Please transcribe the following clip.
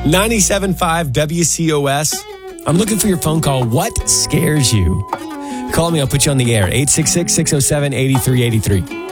97.5 WCOS. I'm looking for your phone call. What scares you? Call me. I'll put you on the air. 866-607-8383.